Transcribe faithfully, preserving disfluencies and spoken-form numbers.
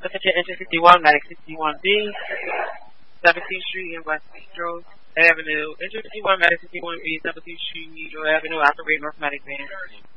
Attention, engine fifty-one, Matic sixty-one B, seventeenth Street and West Metro Avenue. Engine fifty-one, Matic sixty-one B, seventeenth Street, Metro Avenue, operate North Matic Van.